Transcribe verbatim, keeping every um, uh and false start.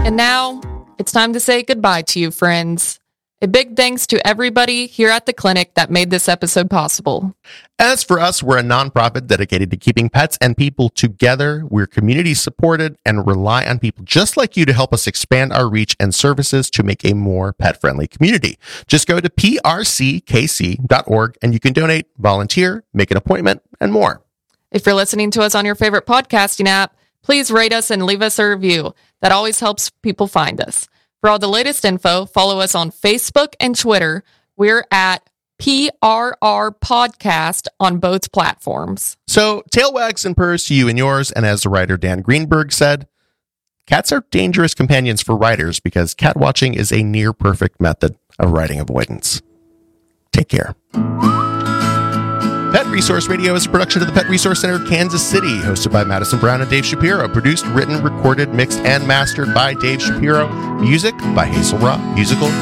And now, it's time to say goodbye to you, friends. A big thanks to everybody here at the clinic that made this episode possible. As for us, we're a nonprofit dedicated to keeping pets and people together. We're community supported and rely on people just like you to help us expand our reach and services to make a more pet-friendly community. Just go to p r c k c dot org and you can donate, volunteer, make an appointment, and more. If you're listening to us on your favorite podcasting app, please rate us and leave us a review. That always helps people find us. For all the latest info, follow us on Facebook and Twitter. We're at P R R Podcast on both platforms. So, tail wags and purrs to you and yours, and as the writer Dan Greenberg said, cats are dangerous companions for writers because cat watching is a near-perfect method of writing avoidance. Take care. Pet Resource Radio is a production of the Pet Resource Center, Kansas City, hosted by Madison Brown and Dave Shapiro. Produced, written, recorded, mixed, and mastered by Dave Shapiro. Music by Hazel Rock Musical